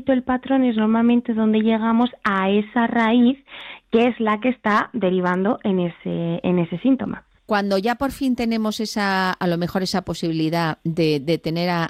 poquito el patrón es normalmente donde llegamos a esa raíz que es la que está derivando en ese síntoma. Cuando ya por fin tenemos a lo mejor esa posibilidad de tener